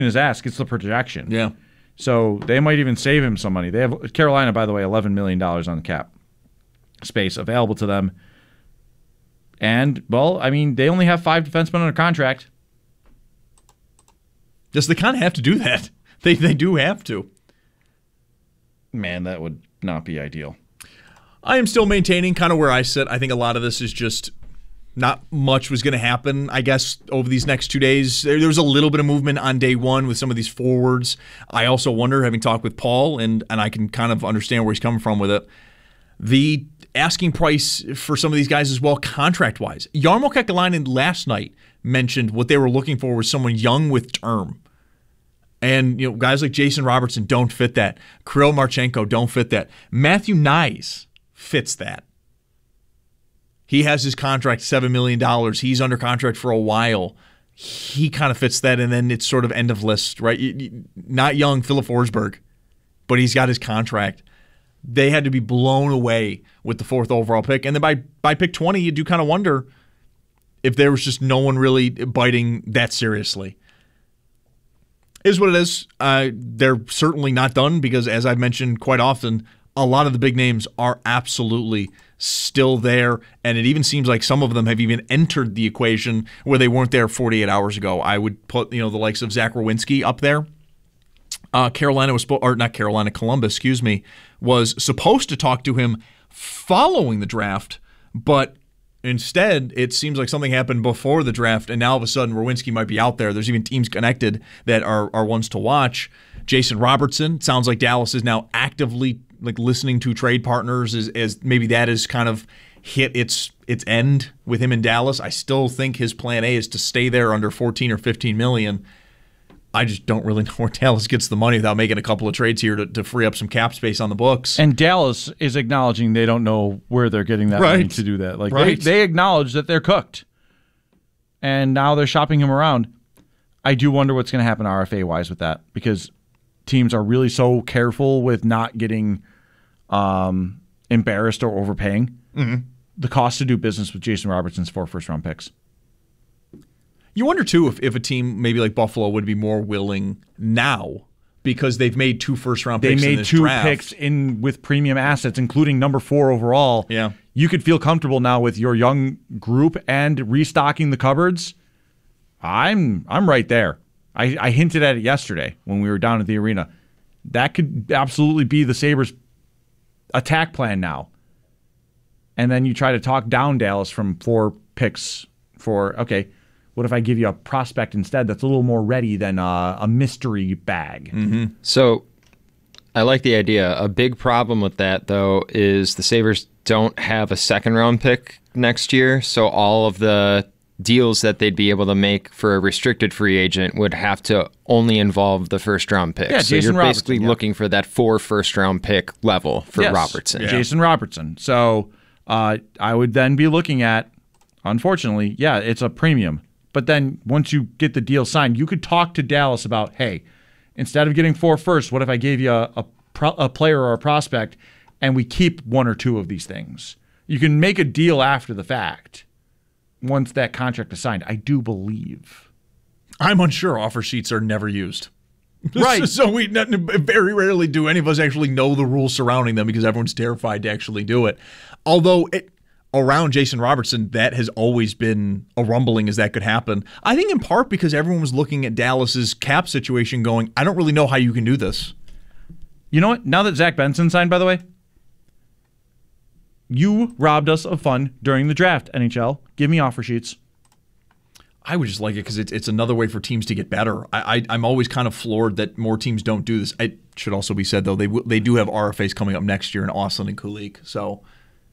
his ask. It's the projection. Yeah. So they might even save him some money. They have Carolina, by the way, $11 million on the cap space available to them. And, well, I mean, they only have 5 defensemen under contract. Yes, they kind of have to do that. They do have to. Man, that would not be ideal. I am still maintaining kind of where I sit. I think a lot of this is just not much was going to happen, I guess, over these next 2 days. There was a little bit of movement on day one with some of these forwards. I also wonder, having talked with Paul, and I can kind of understand where he's coming from with it, the asking price for some of these guys as well, contract-wise. Jarmo Kekalainen last night mentioned what they were looking for was someone young with term. And guys like Jason Robertson don't fit that. Kirill Marchenko don't fit that. Matthew Knies fits that. He has his contract, $7 million. He's under contract for a while. He kind of fits that, and then it's sort of end of list, right? Not young Philip Forsberg, but he's got his contract. They had to be blown away with the 4th overall pick. And then by pick 20, you do kind of wonder if there was just no one really biting that seriously. Is what it is. They're certainly not done because, as I've mentioned quite often, a lot of the big names are absolutely still there, and it even seems like some of them have even entered the equation where they weren't there 48 hours ago. I would put the likes of Zach Werenski up there. Columbus, was supposed to talk to him following the draft, but instead, it seems like something happened before the draft, and now all of a sudden, Werenski might be out there. There's even teams connected that are ones to watch. Jason Robertson, sounds like Dallas is now actively listening to trade partners as maybe that has kind of hit its end with him in Dallas. I still think his plan A is to stay there under 14 or 15 million. I just don't really know where Dallas gets the money without making a couple of trades here to free up some cap space on the books. And Dallas is acknowledging they don't know where they're getting that money to do that. They acknowledge that they're cooked. And now they're shopping him around. I do wonder what's going to happen RFA-wise with that, because teams are really so careful with not getting embarrassed or overpaying. Mm-hmm. The cost to do business with Jason Robertson's 4 first-round picks. You wonder, too, if a team maybe like Buffalo would be more willing now because they've made 2 first-round picks in this draft. They made 2 picks in with premium assets, including number 4 overall. Yeah. You could feel comfortable now with your young group and restocking the cupboards. I'm right there. I hinted at it yesterday when we were down at the arena. That could absolutely be the Sabres' attack plan now. And then you try to talk down Dallas from 4 picks for, okay, what if I give you a prospect instead that's a little more ready than a mystery bag? Mm-hmm. So I like the idea. A big problem with that, though, is the Sabres don't have a second-round pick next year, so all of the deals that they'd be able to make for a restricted free agent would have to only involve the first-round pick. Yeah, so Jason you're basically Robertson, looking for that 4 first-round pick level for Robertson. Yeah. Jason Robertson. So I would then be looking at, unfortunately, it's a premium. But then once you get the deal signed, you could talk to Dallas about, hey, instead of getting 4 first, what if I gave you a player or a prospect and we keep 1 or 2 of these things? You can make a deal after the fact once that contract is signed, I do believe. I'm unsure. Offer sheets are never used. Right. So we very rarely do any of us actually know the rules surrounding them because everyone's terrified to actually do it. Although around Jason Robertson, that has always been a rumbling as that could happen. I think in part because everyone was looking at Dallas's cap situation going, I don't really know how you can do this. You know what? Now that Zach Benson signed, by the way, you robbed us of fun during the draft, NHL. Give me offer sheets. I would just like it because it's another way for teams to get better. I'm always kind of floored that more teams don't do this. It should also be said, though, they do have RFAs coming up next year in Austin and Kulik. So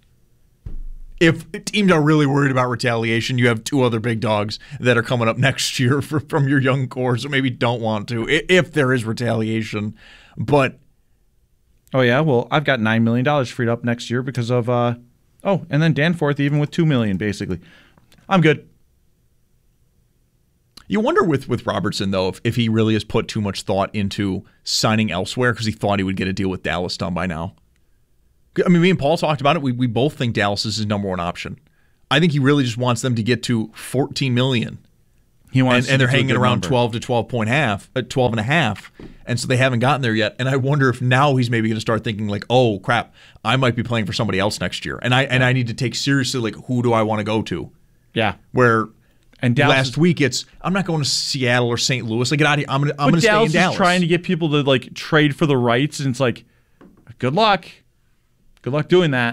if teams are really worried about retaliation, you have 2 other big dogs that are coming up next year from your young core, so maybe don't want to if there is retaliation. But oh yeah, well I've got $9 million freed up next year because of and then Danforth even with $2 million basically. I'm good. You wonder with Robertson, though, if he really has put too much thought into signing elsewhere because he thought he would get a deal with Dallas done by now. I mean, me and Paul talked about it. We both think Dallas is his number 1 option. I think he really just wants them to get to $14 million. He wants and they're to get to a hanging good around number. 12 to 12 and a half. And so they haven't gotten there yet. And I wonder if now he's maybe going to start thinking like, oh crap, I might be playing for somebody else next year. And I need to take seriously, like, who do I want to go to? Yeah. Where And Dallas last week I'm not going to Seattle or St. Louis. Like, get out of here. I'm going to stay in Dallas Dallas. is trying to get people to like trade for the rights, and it's like, good luck. Good luck doing that.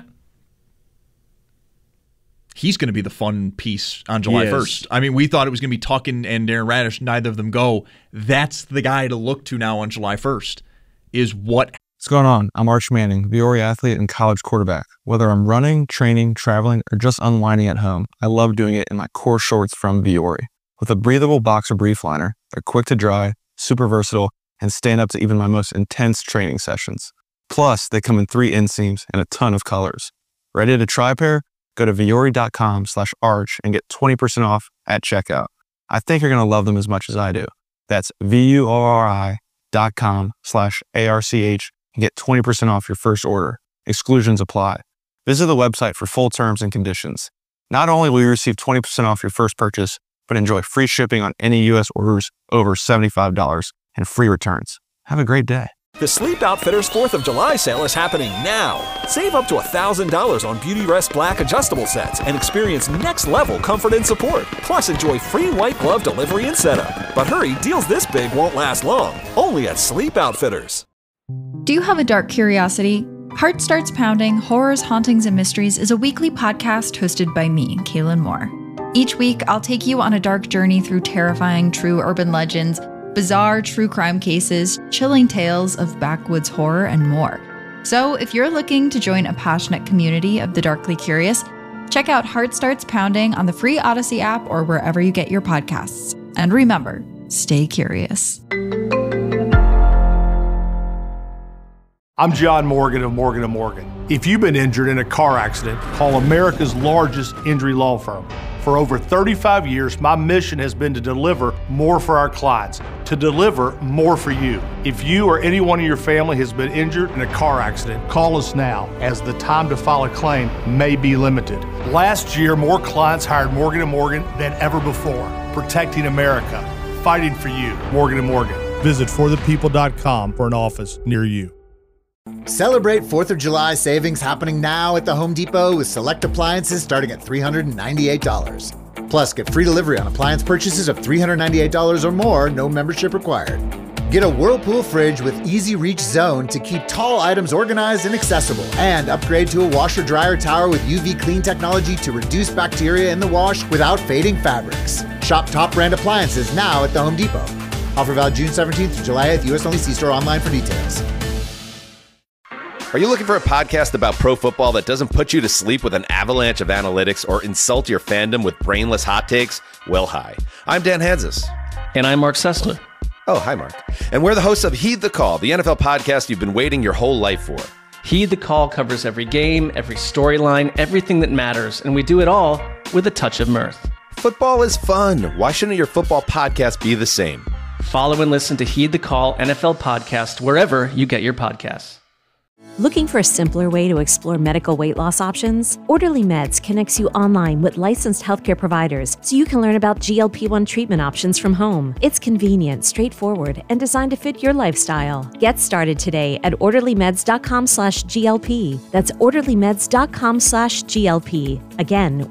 He's going to be the fun piece on July He is. 1st. I mean, we thought it was going to be Tuck and Darren Radish. Neither of them go. That's the guy to look to now on July 1st is what. What's going on? I'm Arch Manning, Viore athlete and college quarterback. Whether I'm running, training, traveling, or just unwinding at home, I love doing it in my core shorts from Viore. With a breathable boxer brief liner, they're quick to dry, super versatile, and stand up to even my most intense training sessions. Plus, they come in 3 inseams and a ton of colors. Ready to try a pair? Go to Viore.com/arch and get 20% off at checkout. I think you're going to love them as much as I do. That's VUORI.com/ARCH and get 20% off your first order. Exclusions apply. Visit the website for full terms and conditions. Not only will you receive 20% off your first purchase, but enjoy free shipping on any U.S. orders over $75 and free returns. Have a great day. The Sleep Outfitters 4th of July sale is happening now. Save up to $1,000 on Beautyrest Black adjustable sets and experience next-level comfort and support. Plus, enjoy free white glove delivery and setup. But hurry, deals this big won't last long. Only at Sleep Outfitters. Do you have a dark curiosity? Heart Starts Pounding, Horrors, Hauntings, and Mysteries is a weekly podcast hosted by me, Kaylin Moore. Each week, I'll take you on a dark journey through terrifying true urban legends, bizarre true crime cases, chilling tales of backwoods horror, and more. So if you're looking to join a passionate community of the darkly curious, check out Heart Starts Pounding on the free Odyssey app or wherever you get your podcasts. And remember, stay curious. I'm John Morgan of Morgan & Morgan. If you've been injured in a car accident, call America's largest injury law firm. For over 35 years, my mission has been to deliver more for our clients, to deliver more for you. If you or anyone in your family has been injured in a car accident, call us now, as the time to file a claim may be limited. Last year, more clients hired Morgan & Morgan than ever before, protecting America, fighting for you. Morgan & Morgan. Visit forthepeople.com for an office near you. Celebrate 4th of July savings happening now at the Home Depot with select appliances starting at $398. Plus, get free delivery on appliance purchases of $398 or more, no membership required. Get a Whirlpool fridge with Easy Reach Zone to keep tall items organized and accessible. And upgrade to a washer-dryer tower with UV clean technology to reduce bacteria in the wash without fading fabrics. Shop top brand appliances now at the Home Depot. Offer valid June 17th to July 8th, U.S. only. See store online for details. Are you looking for a podcast about pro football that doesn't put you to sleep with an avalanche of analytics or insult your fandom with brainless hot takes? Well, hi. I'm Dan Hansis. And I'm Mark Sessler. Oh, hi, Mark. And we're the hosts of Heed the Call, the NFL podcast you've been waiting your whole life for. Heed the Call covers every game, every storyline, everything that matters, and we do it all with a touch of mirth. Football is fun. Why shouldn't your football podcast be the same? Follow and listen to Heed the Call NFL podcast wherever you get your podcasts. Looking for a simpler way to explore medical weight loss options? Orderly Meds connects you online with licensed healthcare providers so you can learn about GLP-1 treatment options from home. It's convenient, straightforward, and designed to fit your lifestyle. Get started today at orderlymeds.com/GLP. That's orderlymeds.com/GLP. Again,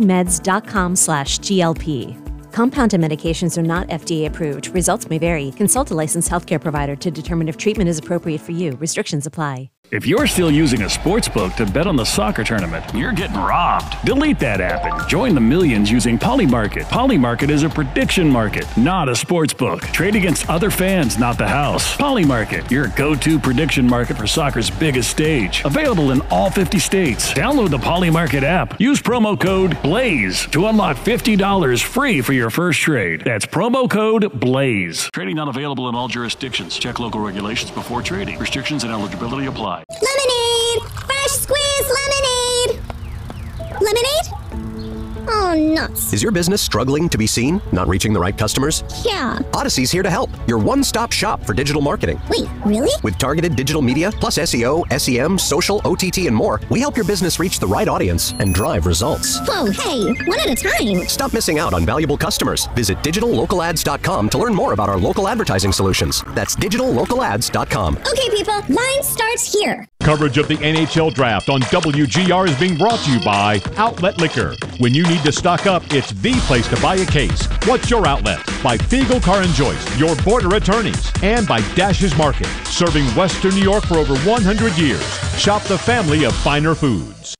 orderlymeds.com/GLP. Compounded medications are not FDA approved. Results may vary. Consult a licensed healthcare provider to determine if treatment is appropriate for you. Restrictions apply. If you're still using a sportsbook to bet on the soccer tournament, you're getting robbed. Delete that app and join the millions using Polymarket. Polymarket is a prediction market, not a sportsbook. Trade against other fans, not the house. Polymarket, your go-to prediction market for soccer's biggest stage. Available in all 50 states. Download the Polymarket app. Use promo code BLAZE to unlock $50 free for your first trade. That's promo code BLAZE. Trading not available in all jurisdictions. Check local regulations before trading. Restrictions and eligibility apply. Lemonade! Fresh squeezed lemonade! Lemonade? Oh nuts. Is your business struggling to be seen? Not reaching the right customers? Yeah. Odyssey's here to help. Your one-stop shop for digital marketing. Wait, really? With targeted digital media, plus SEO, SEM, social, OTT, and more, we help your business reach the right audience and drive results. Whoa, hey, one at a time. Stop missing out on valuable customers. Visit digitallocalads.com to learn more about our local advertising solutions. That's digitallocalads.com. Okay, people, line starts here. Coverage of the NHL Draft on WGR is being brought to you by Outlet Liquor. When you need to stock up, it's the place to buy a case. What's your outlet? By Fiegel Car and Joyce, your border attorneys. And by Dash's Market, serving Western New York for over 100 years. Shop the family of finer foods.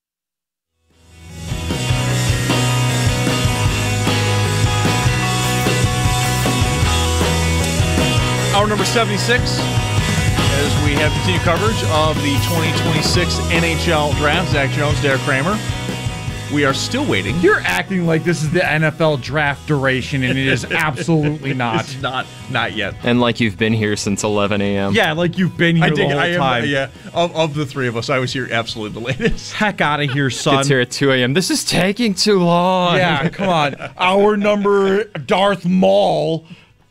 Hour number 76, as we have continued coverage of the 2026 NHL Draft. Zach Jones, Derek Kramer. We are still waiting. You're acting like this is the NFL Draft duration, and it is absolutely not. It's not yet. And like you've been here since 11 a.m. Yeah, like you've been here the whole time. Yeah, of the three of us, I was here absolutely the latest. Heck out of here, son. Gets here at 2 a.m. This is taking too long. Yeah, come on. Hour number Darth Maul.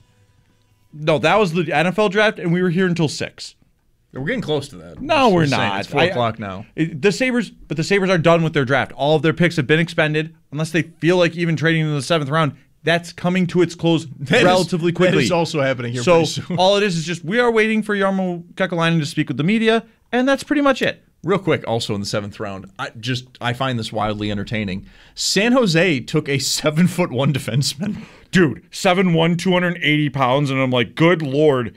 No, that was the NFL Draft, and we were here until 6. We're getting close to that. No, we're saying not. It's 4 o'clock now. The Sabres are done with their draft. All of their picks have been expended, unless they feel like even trading in the 7th round. That's coming to its close relatively quickly. That is also happening here so pretty soon. All it is just we are waiting for Jarmo Kekalainen to speak with the media, and that's pretty much it. Real quick, also in the 7th round, I find this wildly entertaining. San Jose took a 7'1" defenseman. Dude, 7'1", 280 pounds, and I'm like, good Lord.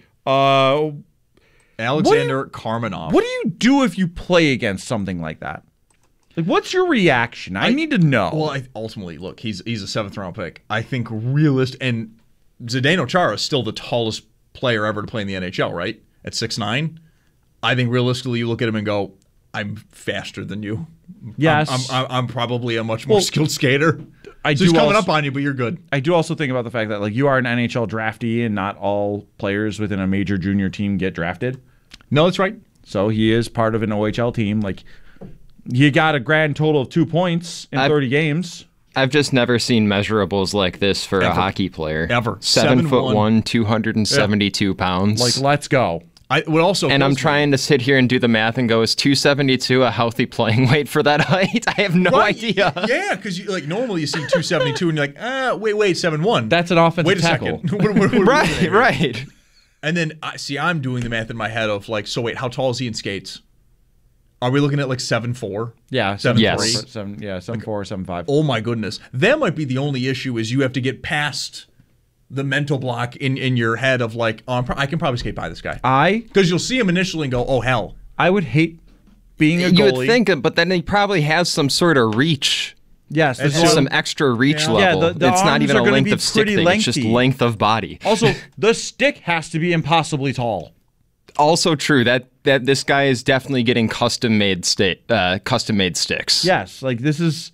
Alexander Karmenov. What do you do if you play against something like that? Like, what's your reaction? I need to know. Well, ultimately, look, he's a 7th round pick. I think and Zdeno Chara is still the tallest player ever to play in the NHL, right? At 6'9". I think realistically, you look at him and go, I'm faster than you. Yes. I'm probably a much more skilled skater. He's coming up on you, but you're good. I do also think about the fact that like you are an NHL draftee and not all players within a major junior team get drafted. No, that's right. So he is part of an OHL team. Like you got a grand total of 2 points in 30 games. I've just never seen measurables like this for a hockey player. Ever. 7'1", 272 pounds. Like, let's go. I'm trying to sit here and do the math and go, is 272 a healthy playing weight for that height? I have no idea. Yeah, because normally you see 272 and you're like, wait, 7'1". That's an offensive wait a tackle. Second. Right. And then I'm doing the math in my head of like, so wait, how tall is he in skates? Are we looking at like 7'4"? Yeah, 7'3"? Yes. 7'4", 7'5". Oh my goodness, that might be the only issue is you have to get past the mental block in your head of like, I can probably skate by this guy. Because you'll see him initially and go, oh hell. I would hate being a goalie. You would think, but then he probably has some sort of reach. Yes, it's just some extra reach level. Yeah, the it's not even a length of stick thing. Lengthy. It's just length of body. Also, the stick has to be impossibly tall. Also true that this guy is definitely getting custom made sticks. Yes, like this is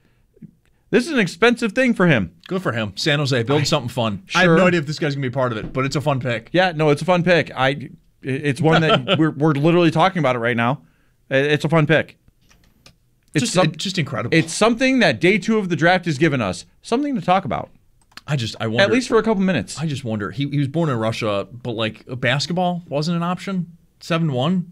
an expensive thing for him. Good for him. San Jose, build something fun. Sure. I have no idea if this guy's going to be part of it, but it's a fun pick. Yeah, no, it's a fun pick. It's one that we're literally talking about it right now. It's a fun pick. It's just incredible. It's something that day 2 of the draft has given us. Something to talk about. I wonder. At least for a couple minutes. I just wonder. He was born in Russia, but like basketball wasn't an option? 7'1"?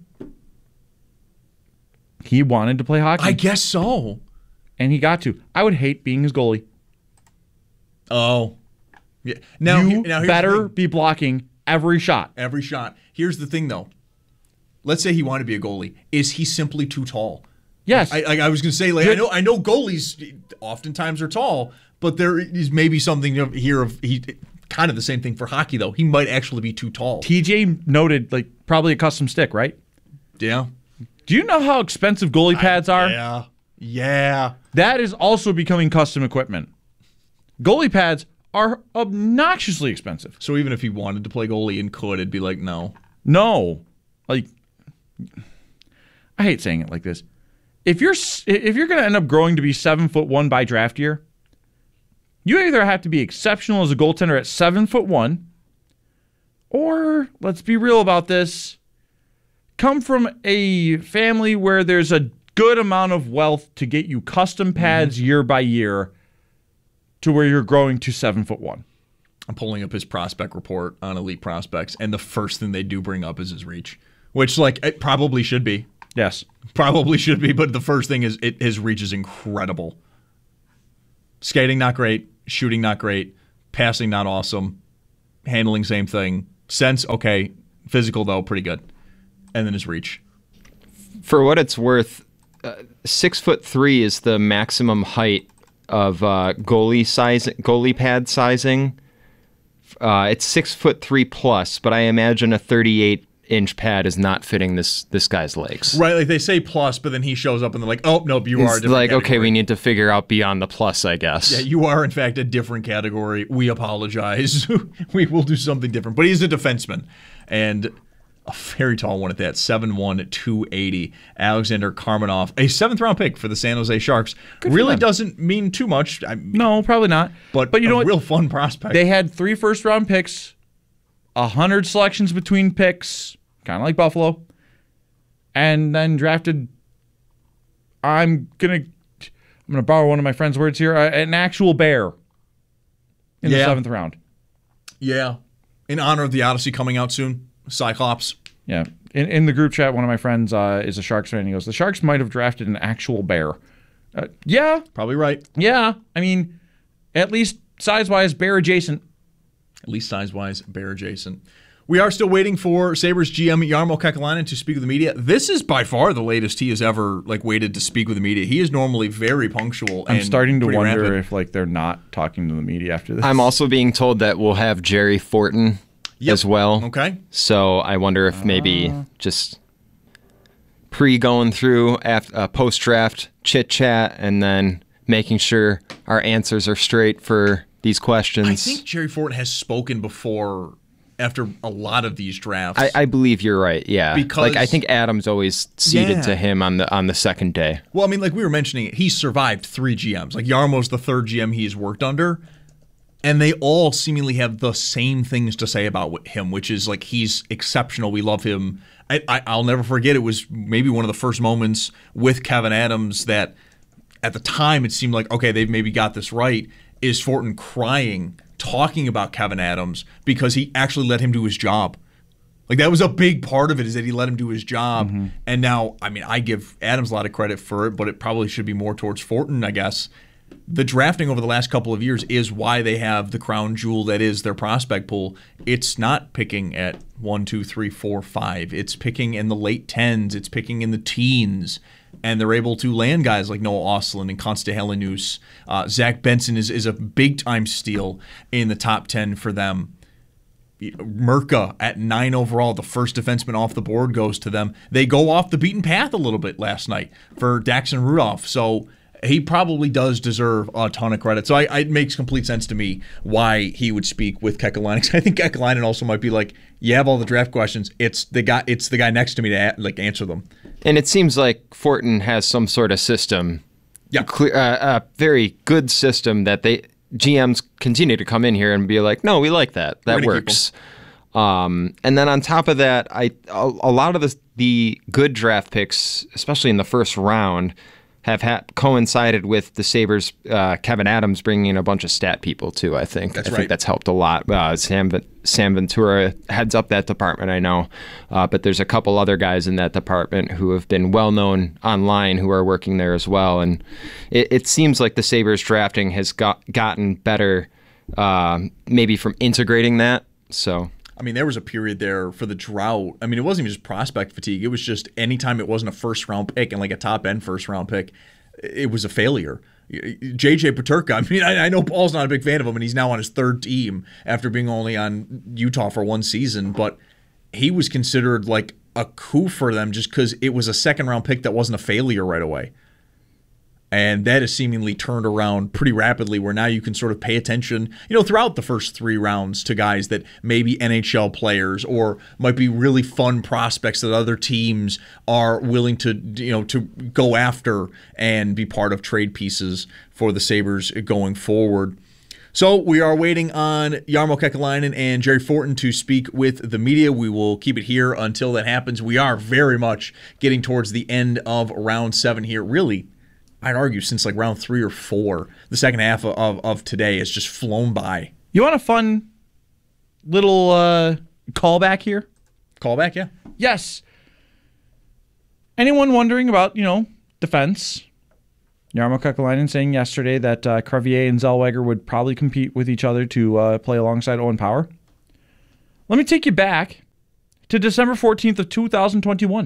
He wanted to play hockey. I guess so. And he got to. I would hate being his goalie. Oh. Yeah. Now better be blocking every shot. Every shot. Here's the thing, though. Let's say he wanted to be a goalie. Is he simply too tall? Yes. I was going to say, like, I know goalies oftentimes are tall, but there is maybe something here of kind of the same thing for hockey, though. He might actually be too tall. TJ noted, like, probably a custom stick, right? Yeah. Do you know how expensive goalie pads are? Yeah. That is also becoming custom equipment. Goalie pads are obnoxiously expensive. So even if he wanted to play goalie and could, it'd be like, no. No. Like, I hate saying it like this. If you're going to end up growing to be 7'1" by draft year, you either have to be exceptional as a goaltender at 7'1", or, let's be real about this, come from a family where there's a good amount of wealth to get you custom pads year by year to where you're growing to 7'1". I'm pulling up his prospect report on Elite Prospects, and the first thing they do bring up is his reach, which, like, it probably should be. Yes. Probably should be, but the first thing is his reach is incredible. Skating, not great. Shooting, not great. Passing, not awesome. Handling, same thing. Sense, okay. Physical, though, pretty good. And then his reach. For what it's worth, 6'3" is the maximum height of goalie pad sizing. It's 6'3" plus, but I imagine a 38-inch pad is not fitting this guy's legs. Right, like they say plus, but then he shows up and they're like, oh, nope, you are a different like, category. okay, we need to figure out beyond the plus, I guess. Yeah, you are, in fact, a different category. We apologize. We will do something different. But he's a defenseman, and a very tall one at that, 7'1", 280. Alexander Karmenov, a 7th-round pick for the San Jose Sharks. Really doesn't mean too much. No, probably not. But you know what? Real fun prospect. They had 3 first-round picks, 100 selections between picks, kind of like Buffalo, and then drafted, I'm gonna borrow one of my friend's words here, an actual bear in the 7th round. Yeah. In honor of the Odyssey coming out soon. Cyclops. Yeah. In the group chat, one of my friends is a Sharks fan. He goes, the Sharks might have drafted an actual bear. Yeah. Probably right. Yeah. I mean, at least size-wise, bear adjacent. At least size-wise, bear adjacent. We are still waiting for Sabres GM Jarmo Kekalainen to speak with the media. This is by far the latest he has ever waited to speak with the media. He is normally very punctual. I'm starting to wonder rapid. if they're not talking to the media after this. I'm also being told that we'll have Jerry Fortin as well. Okay. So I wonder if maybe just going through post-draft chit-chat and then making sure our answers are straight for these questions. I think Jerry Fortin has spoken before after a lot of these drafts. I believe you're right, yeah. Because I think Adams always ceded to him on the second day. Well, I mean, like we were mentioning, he survived 3 GMs. Like Jarmo's the 3rd GM he's worked under. And they all seemingly have the same things to say about him, which is like he's exceptional. We love him. I'll never forget, it was maybe one of the first moments with Kevyn Adams that at the time it seemed like, okay, they've maybe got this right, is Fortin crying, talking about Kevyn Adams because he actually let him do his job. Like that was a big part of it, is that he let him do his job. Mm-hmm. And now, I mean, I give Adams a lot of credit for it, but it probably should be more towards Fortin, I guess. The drafting over the last couple of years is why they have the crown jewel that is their prospect pool. It's not picking at 1, 2, 3, 4, 5. It's picking in the late 10s. It's picking in the teens. And they're able to land guys like Noah Ostlund and Konsta Helenius. Zach Benson is a big-time steal in the top 10 for them. Merca at 9 overall, the first defenseman off the board goes to them. They go off the beaten path a little bit last night for Daxon Rudolph. So he probably does deserve a ton of credit. So it makes complete sense to me why he would speak with Kekalainen. I think Kekalainen also might be like, you have all the draft questions. It's the guy next to me to answer them. And it seems like Fortin has some sort of system, a very good system that GMs continue to come in here and be like, no, we like that. That works. And then on top of that, a lot of the good draft picks, especially in the first round, have coincided with the Sabres, Kevyn Adams bringing in a bunch of stat people too. I think that's helped a lot. Sam Ventura heads up that department, I know, but there's a couple other guys in that department who have been well known online who are working there as well. And it seems like the Sabres drafting has gotten better, maybe from integrating that. So. I mean, there was a period there for the drought. I mean, it wasn't even just prospect fatigue. It was just anytime it wasn't a first-round pick and like a top-end first-round pick, it was a failure. J.J. Peterka, I mean, I know Paul's not a big fan of him, and he's now on his 3rd team after being only on Utah for 1 season, but he was considered like a coup for them just because it was a second-round pick that wasn't a failure right away. And that has seemingly turned around pretty rapidly where now you can sort of pay attention, throughout the first 3 rounds to guys that may be NHL players or might be really fun prospects that other teams are willing to, to go after and be part of trade pieces for the Sabres going forward. So we are waiting on Jarmo Kekalainen and Jerry Fortin to speak with the media. We will keep it here until that happens. We are very much getting towards the end of round 7 here. Really, I'd argue since like round 3 or 4. The second half of today has just flown by. You want a fun little callback here? Callback, yeah. Yes. Anyone wondering about, defense? Jarmo Kekalainen saying yesterday that Crevier and Zellweger would probably compete with each other to play alongside Owen Power. Let me take you back to December 14th of 2021.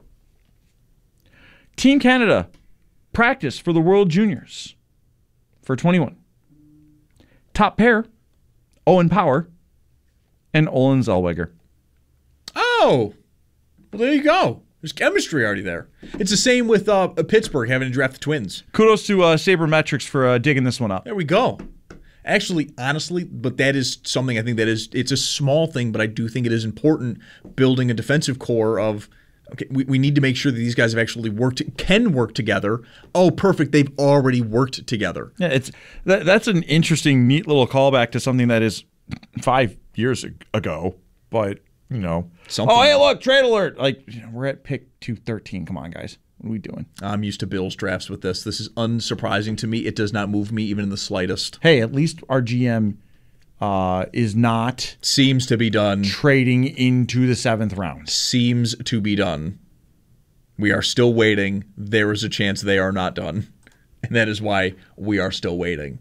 Team Canada practiced for the World Juniors for 21. Top pair, Owen Power and Olen Zellweger. Oh, well, there you go. There's chemistry already there. It's the same with Pittsburgh having to draft the Twins. Kudos to Sabermetrics for digging this one up. There we go. Actually, honestly, but that is something I think it's a small thing, but I do think it is important building a defensive core of, okay, we need to make sure that these guys have actually can work together. Oh, perfect. They've already worked together. Yeah, that's an interesting, neat little callback to something that is 5 years ago, but something. Oh, hey, look, trade alert. We're at pick 213. Come on, guys. What are we doing? I'm used to Bills drafts with this. This is unsurprising to me. It does not move me even in the slightest. Hey, at least our GM is not... Seems to be done. Trading into the 7th round. Seems to be done. We are still waiting. There is a chance they are not done. And that is why we are still waiting.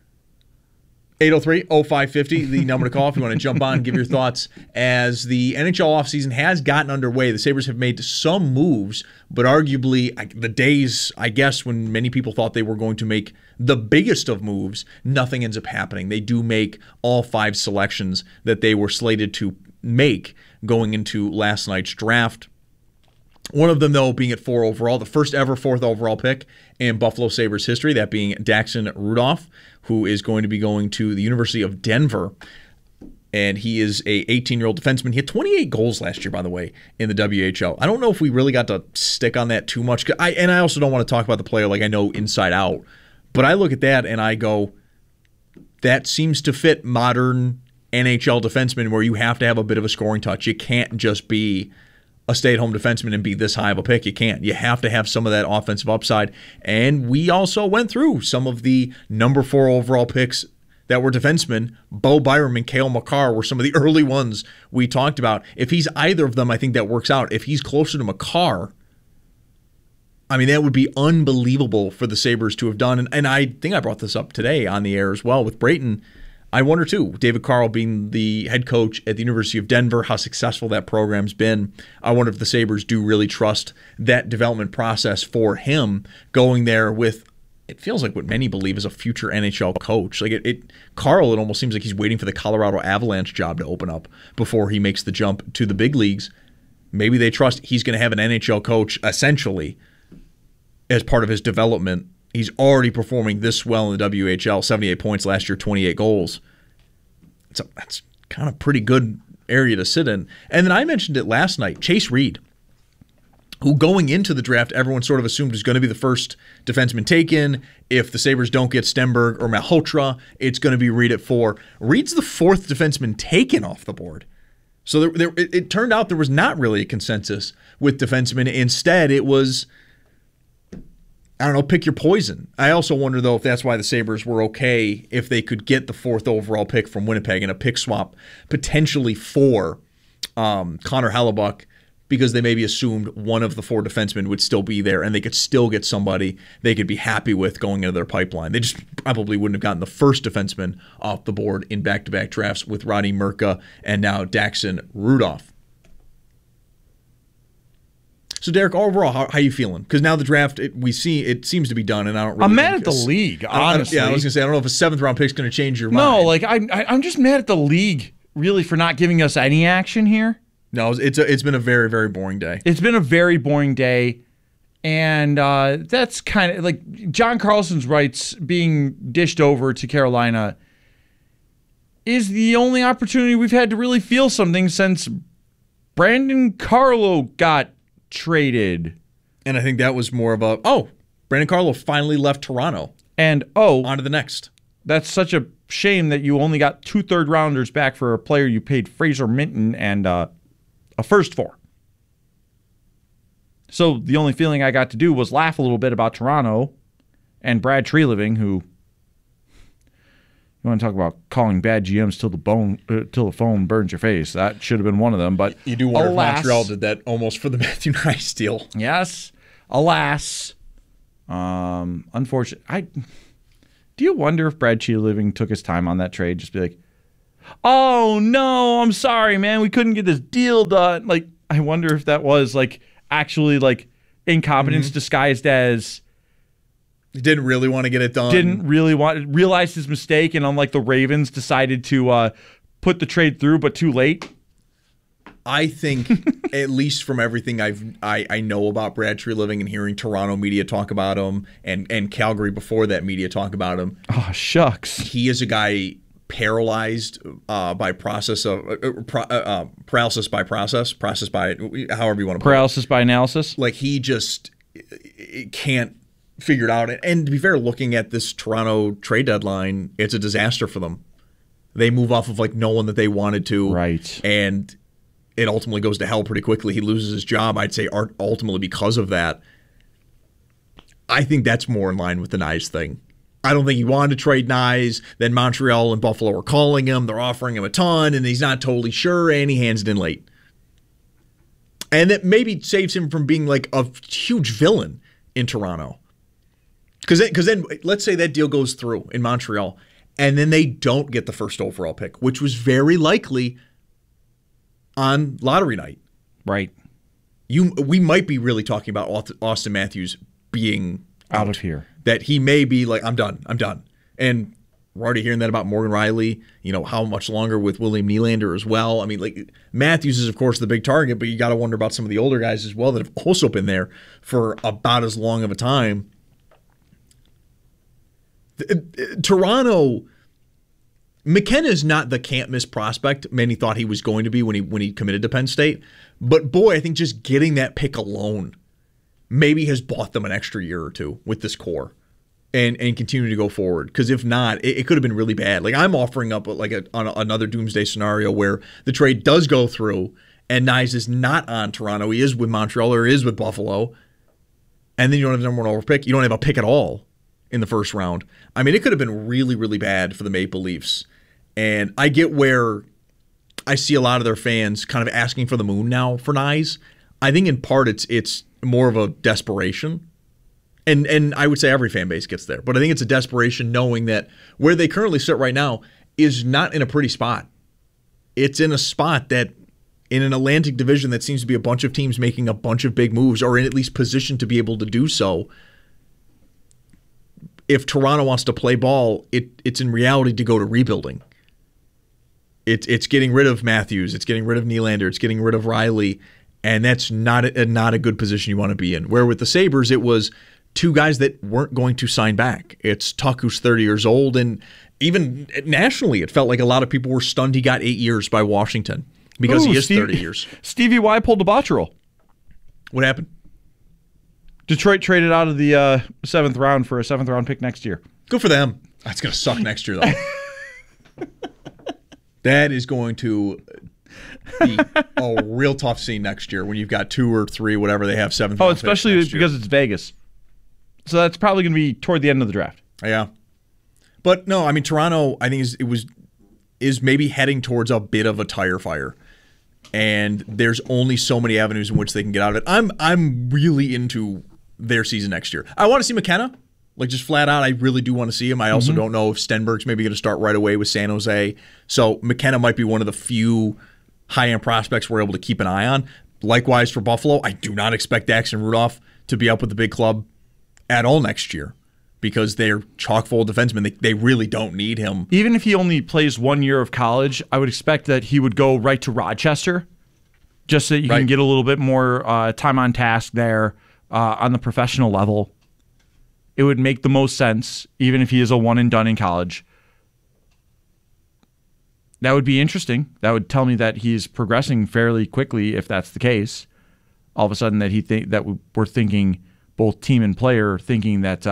803-0550, the number to call if you want to jump on and give your thoughts. As the NHL offseason has gotten underway, the Sabres have made some moves, but arguably the days, I guess, when many people thought they were going to make the biggest of moves, nothing ends up happening. They do make all 5 selections that they were slated to make going into last night's draft. One of them, though, being at 4 overall, the first ever 4th overall pick in Buffalo Sabres history, that being Daxon Rudolph, who is going to be going to the University of Denver. And he is a 18-year-old defenseman. He had 28 goals last year, by the way, in the WHL. I don't know if we really got to stick on that too much. And I also don't want to talk about the player like I know inside out. But I look at that and I go, that seems to fit modern NHL defensemen where you have to have a bit of a scoring touch. You can't just be a stay-at-home defenseman and be this high of a pick. You can't. You have to have some of that offensive upside. And we also went through some of the number 4 overall picks that were defensemen. Bo Byram and Cale Makar were some of the early ones we talked about. If he's either of them, I think that works out. If he's closer to Makar, I mean, that would be unbelievable for the Sabres to have done. And I think I brought this up today on the air as well with Brayton. I wonder, too, David Carl being the head coach at the University of Denver, how successful that program's been. I wonder if the Sabres do really trust that development process for him going there with, it feels like what many believe is a future NHL coach. Carl, it almost seems like he's waiting for the Colorado Avalanche job to open up before he makes the jump to the big leagues. Maybe they trust he's going to have an NHL coach, essentially, as part of his development. He's already performing this well in the WHL, 78 points last year, 28 goals. That's kind of pretty good area to sit in. And then I mentioned it last night, Chase Reed, who going into the draft, everyone sort of assumed was going to be the first defenseman taken. If the Sabres don't get Stenberg or Malhotra, it's going to be Reed at 4. Reed's the 4th defenseman taken off the board. So it turned out there was not really a consensus with defensemen. Instead, it was, I don't know, pick your poison. I also wonder, though, if that's why the Sabres were okay if they could get the 4th overall pick from Winnipeg in a pick swap, potentially for Connor Hellebuck, because they maybe assumed one of the 4 defensemen would still be there and they could still get somebody they could be happy with going into their pipeline. They just probably wouldn't have gotten the first defenseman off the board in back-to-back drafts with Rodney Murka and now Daxon Rudolph. So, Derek, overall, how are you feeling? Because now the draft, it seems to be done, and I don't really. I'm mad at the league, honestly. I was going to say, I don't know if a 7th round pick is going to change your mind. No, I'm just mad at the league, really, for not giving us any action here. No, it's been a very, very boring day. It's been a very boring day, and that's kind of like John Carlson's rights being dished over to Carolina is the only opportunity we've had to really feel something since Brandon Carlo got traded. And I think that was more of a, Brandon Carlo finally left Toronto. And, on to the next. That's such a shame that you only got 2 third-rounders back for a player you paid Fraser Minton and a first for. So the only feeling I got to do was laugh a little bit about Toronto And Brad Treliving, who, you want to talk about calling bad GMs till the phone burns your face. That should have been one of them. But you do wonder alas, if Montreal did that almost for the Matthew Knies deal. Yes, alas. Unfortunately, do you wonder if Brad Treliving took his time on that trade? Just be like, oh no, I'm sorry, man, we couldn't get this deal done. Like, I wonder if that was like actually like incompetence disguised as he didn't really want to get it done. Realized his mistake, and unlike the Ravens, decided to put the trade through, but too late. I think, at least from everything I know about Brad Treliving and hearing Toronto media talk about him and Calgary before that media talk about him. Oh, shucks. He is a guy paralyzed by process of paralysis by process, process by however you want to put it. Paralysis by analysis. Like, he just can't figure it out. And to be fair, looking at this Toronto trade deadline, it's a disaster for them. They move off of like no one that they wanted to, right? And it ultimately goes to hell pretty quickly. He loses his job, I'd say, ultimately because of that. I think that's more in line with the Knies thing. I don't think he wanted to trade Knies. Then Montreal and Buffalo are calling him. They're offering him a ton, and he's not totally sure, and he hands it in late. And that maybe saves him from being like a huge villain in Toronto. Because then, let's say that deal goes through in Montreal, and then they don't get the first overall pick, which was very likely on lottery night. Right. We might be really talking about Auston Matthews being out of here. That he may be like, I'm done. And we're already hearing that about Morgan Riley, how much longer with William Nylander as well. I mean, like, Matthews is, of course, the big target, but you got to wonder about some of the older guys as well that have also been there for about as long of a time. Toronto, McKenna is not the can't-miss prospect many thought he was going to be when he committed to Penn State. But, boy, I think just getting that pick alone maybe has bought them an extra year or two with this core and continue to go forward. Because if not, it could have been really bad. Like, I'm offering up on another doomsday scenario where the trade does go through and Knies is not on Toronto. He is with Montreal or is with Buffalo. And then you don't have the number one overall pick. You don't have a pick at all in the first round. I mean, it could have been really, really bad for the Maple Leafs. And I get where I see a lot of their fans kind of asking for the moon now for Knies. I think in part it's more of a desperation. And I would say every fan base gets there. But I think it's a desperation knowing that where they currently sit right now is not in a pretty spot. It's in a spot that in an Atlantic division that seems to be a bunch of teams making a bunch of big moves or in at least position to be able to do so. If Toronto wants to play ball, it's in reality to go to rebuilding. It's getting rid of Matthews, it's getting rid of Nylander, it's getting rid of Riley, and that's not a good position you want to be in. Where with the Sabres, it was two guys that weren't going to sign back. It's Tuch, who's 30 years old, and even nationally, it felt like a lot of people were stunned he got 8 years by Washington because he is 30 years. Stevie Y pulled a Botterill. What happened? Detroit traded out of the seventh round for a seventh-round pick next year. Good for them. That's going to suck next year, though. That is going to be a real tough scene next year when you've got 2 or 3, whatever they have, 7th. Oh, especially because it's Vegas. So that's probably going to be toward the end of the draft. Yeah. But no, I mean, Toronto, I think is maybe heading towards a bit of a tire fire. And there's only so many avenues in which they can get out of it. I'm really into their season next year. I want to see McKenna. Like, just flat out, I really do want to see him. I also don't know if Stenberg's maybe going to start right away with San Jose. So McKenna might be one of the few high-end prospects we're able to keep an eye on. Likewise for Buffalo, I do not expect Daxton Rudolph to be up with the big club at all next year because they're chock full of defensemen. They really don't need him. Even if he only plays 1 year of college, I would expect that he would go right to Rochester just so that you can get a little bit more time on task there on the professional level. It would make the most sense, even if he is a one and done in college. That would be interesting. That would tell me that he's progressing fairly quickly if that's the case. All of a sudden that we're thinking, both team and player, thinking that,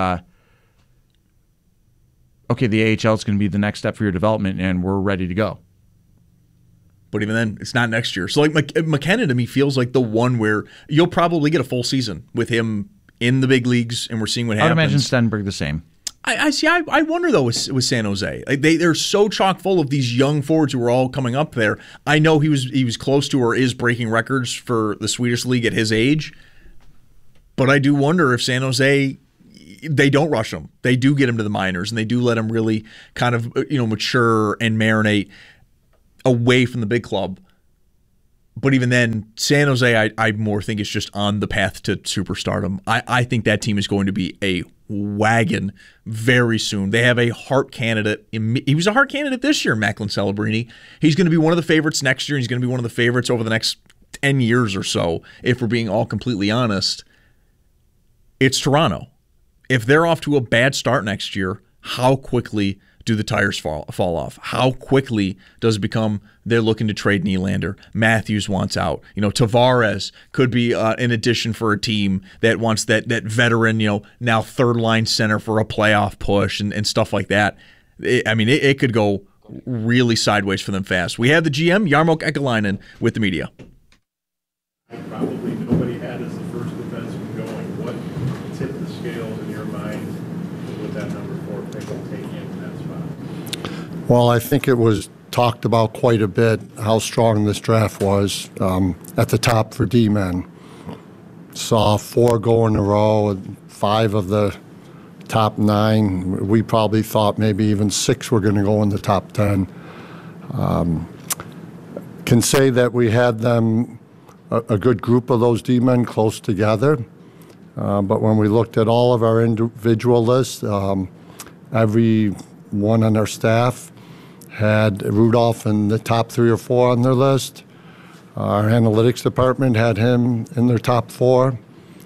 okay, the AHL is going to be the next step for your development and we're ready to go. But even then, it's not next year. So like McKenna to me feels like the one where you'll probably get a full season with him in the big leagues, and we're seeing what I would happens. imagine Stenberg the same. I wonder, though, with San Jose. Like they're so chock full of these young forwards who are all coming up there. I know he was close to or is breaking records for the Swedish League at his age, but I do wonder if San Jose, they don't rush him. They do get him to the minors, and they do let him really kind of mature and marinate away from the big club. But even then, San Jose, I more think is just on the path to superstardom. I think that team is going to be a wagon very soon. They have a Hart candidate. He was a Hart candidate this year, Macklin Celebrini. He's going to be one of the favorites next year. He's going to be one of the favorites over the next 10 years or so, if we're being all completely honest. It's Toronto. If they're off to a bad start next year, how quickly do the tires fall off? How quickly does it become they're looking to trade Nylander? Matthews wants out. Tavares could be an addition for a team that wants that veteran, now third-line center for a playoff push and stuff like that. It could go really sideways for them fast. We have the GM, Jarmo Kekalainen, with the media. Probably nobody had as the first defenseman going. What tipped the scales in your mind with that number 4 pick and taking it in that spot? Well, I think it was talked about quite a bit how strong this draft was at the top for D-men. Saw 4 go in a row, 5 of the top 9. We probably thought maybe even 6 were going to go in the top 10. Can say that we had them, a good group of those D-men close together. But when we looked at all of our individual lists, every one on our staff had Rudolph in the top 3 or 4 on their list. Our analytics department had him in their top 4.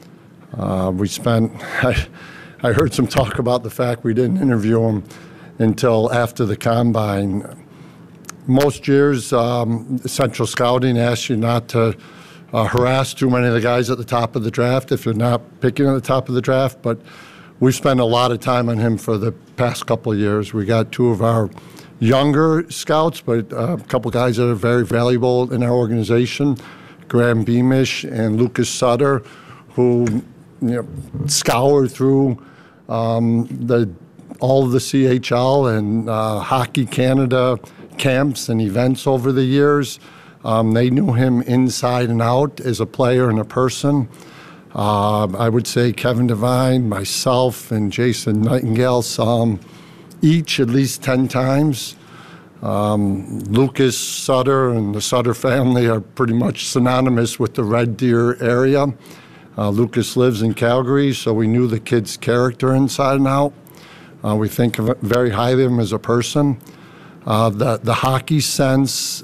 I heard some talk about the fact we didn't interview him until after the combine. Most years, Central Scouting asks you not to harass too many of the guys at the top of the draft if you're not picking at the top of the draft, but we've spent a lot of time on him for the past couple of years. We got 2 of our younger scouts, but a couple guys that are very valuable in our organization, Graham Beamish and Lucas Sutter, who scoured through all of the CHL and Hockey Canada camps and events over the years. They knew him inside and out as a player and a person. I would say Kevin Devine, myself, and Jason Nightingale saw him each at least 10 times. Lucas Sutter and the Sutter family are pretty much synonymous with the Red Deer area. Lucas lives in Calgary, so we knew the kid's character inside and out. We think very highly of him as a person. The hockey sense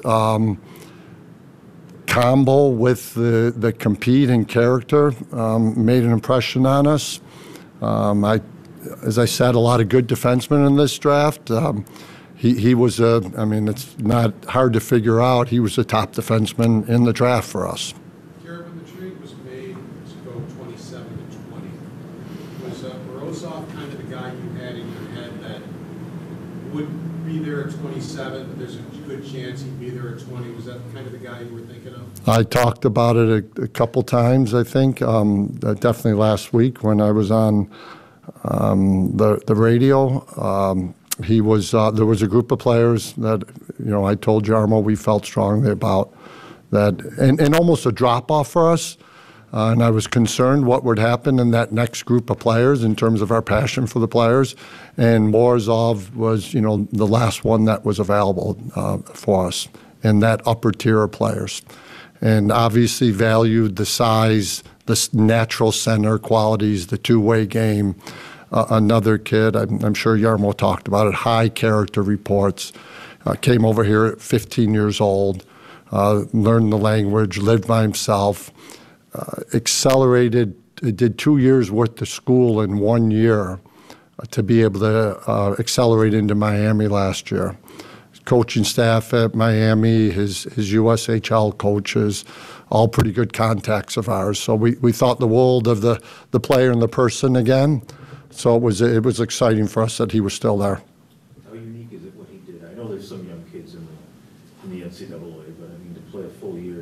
combo with the compete and character made an impression on us. As I said, a lot of good defensemen in this draft. He was it's not hard to figure out. He was the top defenseman in the draft for us. Garrett, when the trade was made to go 27 to 20, was Morozov kind of the guy you had in your head that would be there at 27, but there's a good chance he'd be there at 20? Was that kind of the guy you were thinking of? I talked about it a couple times, I think, definitely last week when I was on the radio. He was there was a group of players that I told Jarmo we felt strongly about that, and almost a drop off for us. And I was concerned what would happen in that next group of players in terms of our passion for the players. And Morozov was the last one that was available for us in that upper tier of players, and obviously valued the size, the natural center qualities, the two-way game. Another kid, I'm sure Jarmo talked about it, high character reports, came over here at 15 years old, learned the language, lived by himself, accelerated, did 2 years worth of school in 1 year to be able to accelerate into Miami last year. Coaching staff at Miami, his USHL coaches, all pretty good contacts of ours. So we thought the world of the player and the person again. So it was exciting for us that he was still there. How unique is it what he did? I know there's some young kids in the NCAA, but to play a full year at 17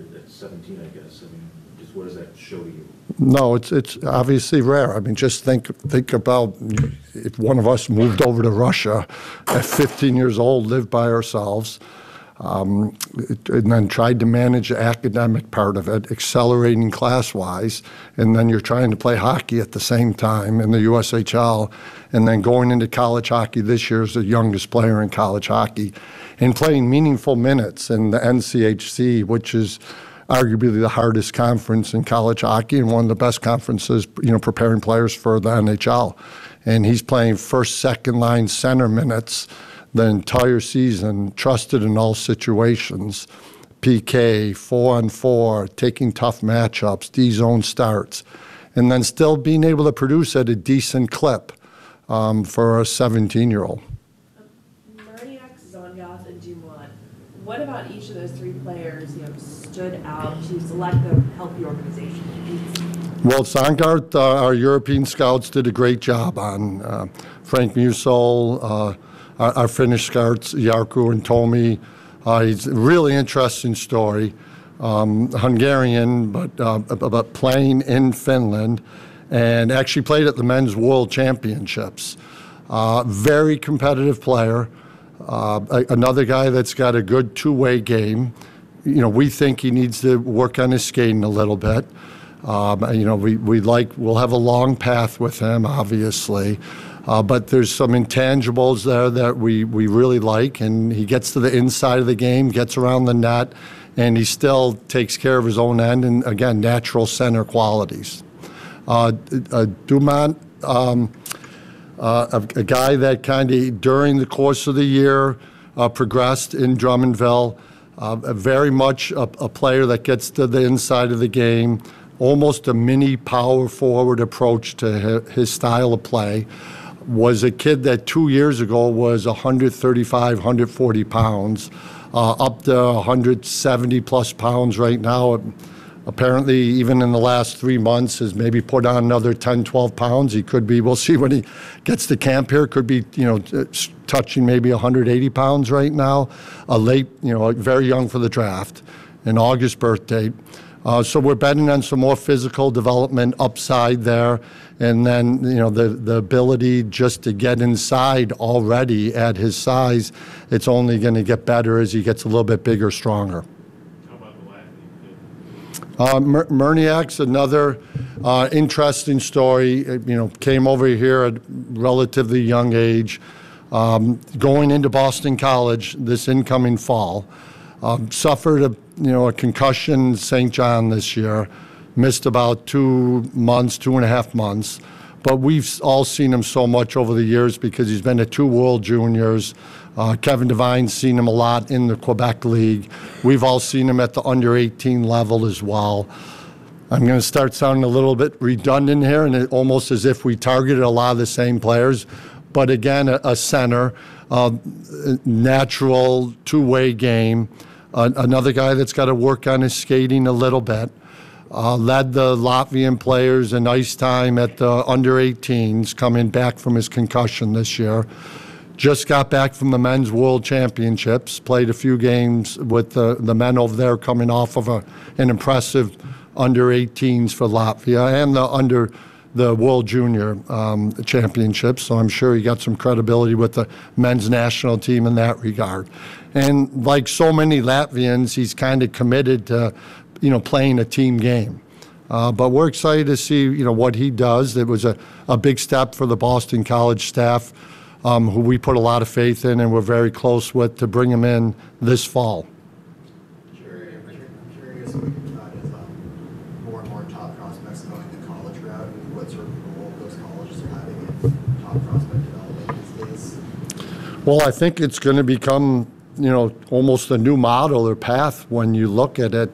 17, I guess. I mean, just what does that show to you? No, it's obviously rare. I mean, just think about if one of us moved over to Russia at 15 years old, lived by ourselves, and then tried to manage the academic part of it, accelerating class-wise, and then you're trying to play hockey at the same time in the USHL, and then going into college hockey this year as the youngest player in college hockey, and playing meaningful minutes in the NCHC, which is arguably the hardest conference in college hockey and one of the best conferences, preparing players for the NHL. And he's playing first, second line center minutes the entire season, trusted in all situations, PK, 4-on-4, taking tough matchups, D-zone starts, and then still being able to produce at a decent clip for a 17-year-old. Marniak, Zongoff, and Dumont, what about each of those three players stood out to select them to help the organization? Well, Zongoff, our European scouts did a great job on. Frank Musol, our Finnish scouts, Jarkko and Tomi. He's a really interesting story. Hungarian, but playing in Finland, and actually played at the Men's World Championships. Very competitive player. Another guy that's got a good two-way game. We think he needs to work on his skating a little bit. We'll have a long path with him, obviously. But there's some intangibles there that we really like, and he gets to the inside of the game, gets around the net, and he still takes care of his own end, and again, natural center qualities. Dumont, a guy that kind of during the course of the year progressed in Drummondville, very much a player that gets to the inside of the game, almost a mini power forward approach to his style of play. Was a kid that 2 years ago was 135, 140 pounds, up to 170 plus pounds right now. Apparently, even in the last 3 months, has maybe put on another 10, 12 pounds. He could be, we'll see when he gets to camp here, could be, touching maybe 180 pounds right now. Very young for the draft, an August birth date. So we're betting on some more physical development upside there. And then, the ability just to get inside already at his size, it's only going to get better as he gets a little bit bigger, stronger. Marniak's another interesting story. Came over here at a relatively young age, going into Boston College this incoming fall. Suffered a concussion in St. John this year. Missed about 2.5 months. But we've all seen him so much over the years because he's been at 2 World Juniors. Kevin Devine's seen him a lot in the Quebec League. We've all seen him at the under-18 level as well. I'm going to start sounding a little bit redundant here, and almost as if we targeted a lot of the same players. But again, a center, natural two-way game. Another guy that's got to work on his skating a little bit. Led the Latvian players in ice time at the under-18s, coming back from his concussion this year. Just got back from the Men's World Championships, played a few games with the men over there coming off of an impressive under-18s for Latvia and the World Junior Championships. So I'm sure he got some credibility with the men's national team in that regard. And like so many Latvians, he's kind of committed to playing a team game. But we're excited to see, what he does. It was a big step for the Boston College staff, who we put a lot of faith in and we're very close with to bring him in this fall. I'm curious what your thought is on more and more top prospects going the college route and what sort of role those colleges are having in top prospect development these days. Well, I think it's going to become, almost a new model or path when you look at it.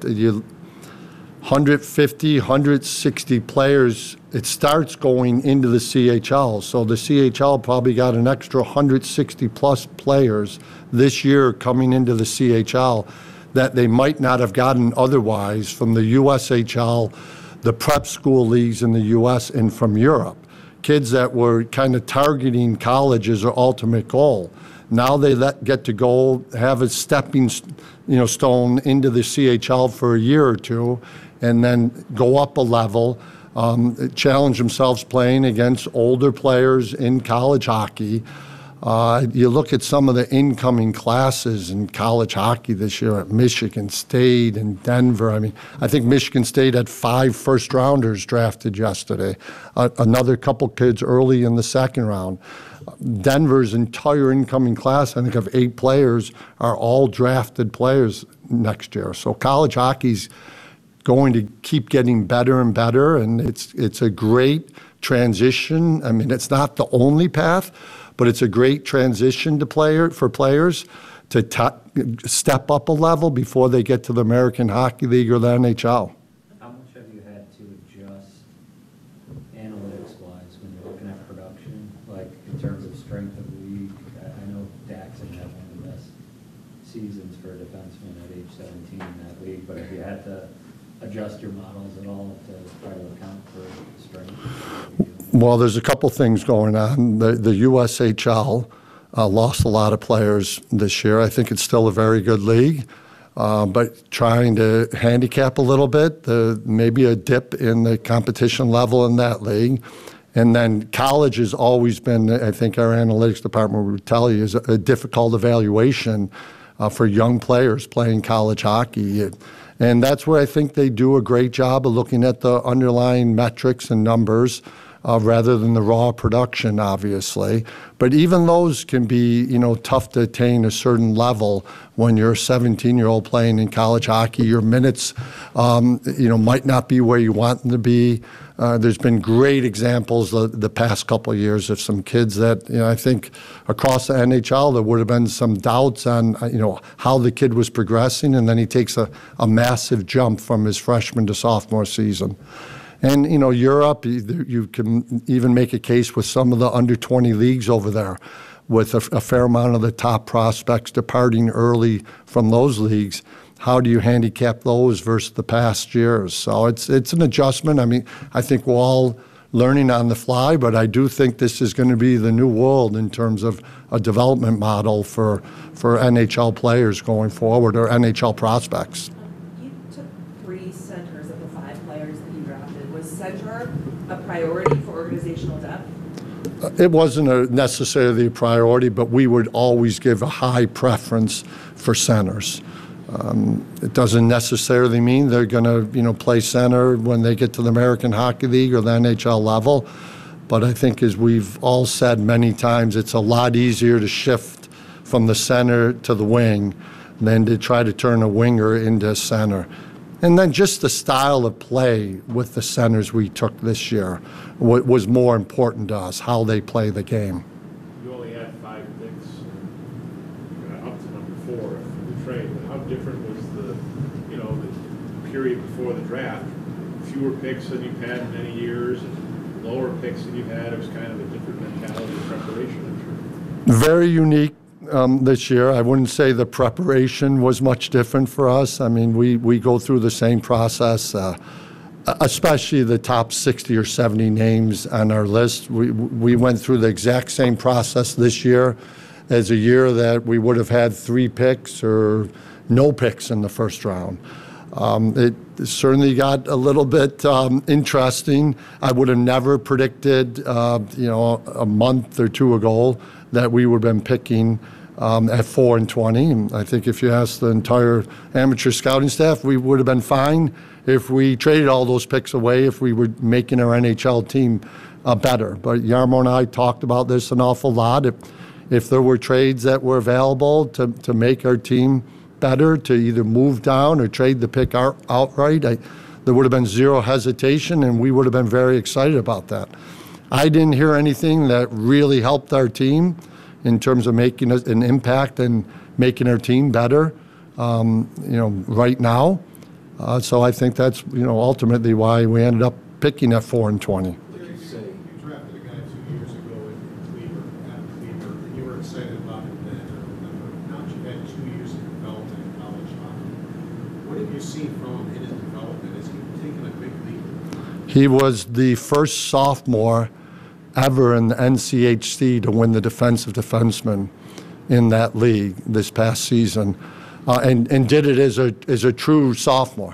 150, 160 players, it starts going into the CHL. So the CHL probably got an extra 160 plus players this year coming into the CHL that they might not have gotten otherwise from the USHL, the prep school leagues in the US, and from Europe. Kids that were kind of targeting college as their ultimate goal. Now they get to go have a stepping stone into the CHL for a year or two, and then go up a level, challenge themselves playing against older players in college hockey. You look at some of the incoming classes in college hockey this year at Michigan State and Denver. I mean, I think Michigan State had 5 first-rounders drafted yesterday, another couple kids early in the second round. Denver's entire incoming class, I think of 8 players, are all drafted players next year. So college hockey's going to keep getting better and better, and it's a great transition. I mean, it's not the only path, but it's a great transition for players to step up a level before they get to the American Hockey League or the NHL. How much have you had to adjust analytics-wise when you're looking at production, like in terms of strength of league? I know Daxon had one of the best seasons for a defenseman at age 17 in that league, but have you had to adjust your models at all to try to account for strength? Well, there's a couple things going on. The USHL lost a lot of players this year. I think it's still a very good league, but trying to handicap a little bit, maybe a dip in the competition level in that league. And then college has always been, I think our analytics department would tell you, is a difficult evaluation for young players playing college hockey. And that's where I think they do a great job of looking at the underlying metrics and numbers rather than the raw production, obviously. But even those can be, tough to attain a certain level when you're a 17-year-old playing in college hockey. Your minutes, might not be where you want them to be. There's been great examples the past couple of years of some kids that, I think across the NHL there would have been some doubts on, how the kid was progressing, and then he takes a massive jump from his freshman to sophomore season. And, Europe, you can even make a case with some of the under-20 leagues over there with a fair amount of the top prospects departing early from those leagues. How do you handicap those versus the past years? So it's an adjustment. I mean, I think we're all learning on the fly, but I do think this is going to be the new world in terms of a development model for NHL players going forward, or NHL prospects. You took 3 centers of the 5 players that you drafted. Was center a priority for organizational depth? It wasn't necessarily a priority, but we would always give a high preference for centers. It doesn't necessarily mean they're going to, play center when they get to the American Hockey League or the NHL level. But I think, as we've all said many times, it's a lot easier to shift from the center to the wing than to try to turn a winger into a center. And then just the style of play with the centers we took this year was more important to us, how they play the game. You only had 5 picks, up to number 4 in the trade. How different was the period before the draft? Fewer picks than you've had in many years, and lower picks than you've had. It was kind of a different mentality of preparation, I'm sure. Very unique this year. I wouldn't say the preparation was much different for us. I mean, we go through the same process, especially the top 60 or 70 names on our list. We went through the exact same process this year as a year that we would have had 3 picks or no picks in the first round. It certainly got a little bit interesting. I would have never predicted, a month or 2 ago that we would have been picking at 4 and 20. And I think if you asked the entire amateur scouting staff, we would have been fine if we traded all those picks away, if we were making our NHL team better. But Jarmo and I talked about this an awful lot. If there were trades that were available to make our team better, to either move down or trade the pick outright, there would have been zero hesitation, and we would have been very excited about that. I didn't hear anything that really helped our team in terms of making an impact and making our team better, right now. So I think that's, ultimately why we ended up picking at 4 and 20. You drafted a guy 2 years ago in Cleaver, and you were excited about him then. Now that you've had 2 years of development in college hockey, what have you seen from him in his development? Has he taken a big leap? He was the first sophomore ever in the NCHC to win the Defensive Defenseman in that league this past season, and did it as a true sophomore.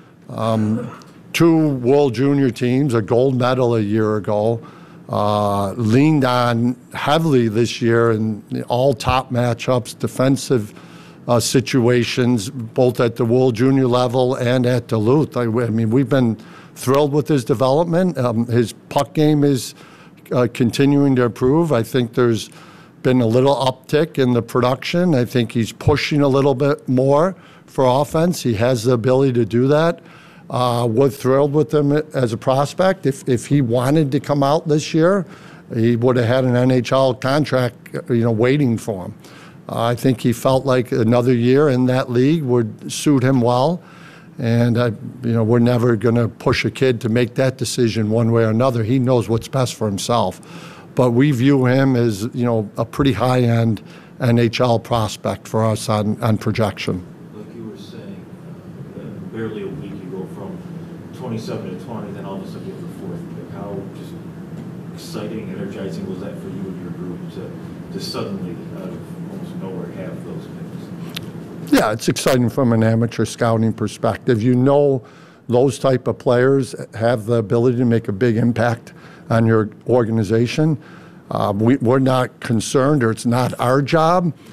2 World Junior teams, a gold medal a year ago, leaned on heavily this year in all top matchups, defensive situations, both at the World Junior level and at Duluth. I mean, we've been thrilled with his development. His puck game is continuing to improve. I think there's been a little uptick in the production. I think he's pushing a little bit more for offense. He has the ability to do that. We're thrilled with him as a prospect. If he wanted to come out this year, he would have had an NHL contract, waiting for him. I think he felt like another year in that league would suit him well. And, we're never going to push a kid to make that decision one way or another. He knows what's best for himself. But we view him as, a pretty high-end NHL prospect for us on projection. Like you were saying, barely a week you go from 27 to 20, then all of a sudden you have the 4th pick. How just exciting, energizing was that for you and your group to suddenly, out of almost nowhere, have those picks? Yeah, it's exciting from an amateur scouting perspective. Those type of players have the ability to make a big impact on your organization. We're not concerned, or it's not our job